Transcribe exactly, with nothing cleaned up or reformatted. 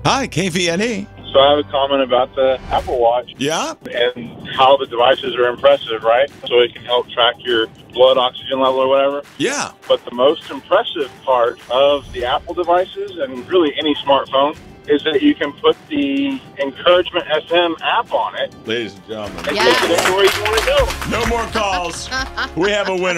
Hi, K V N E. So I have a comment about the Apple Watch. Yeah? And how the devices are impressive, right? So it can help track your blood oxygen level or whatever. Yeah. But the most impressive part of the Apple devices, and really any smartphone, is that you can put the Encouragement F M app on it. Ladies and gentlemen. And Yes. take it anywhere you want to go. No more calls. We have a winner.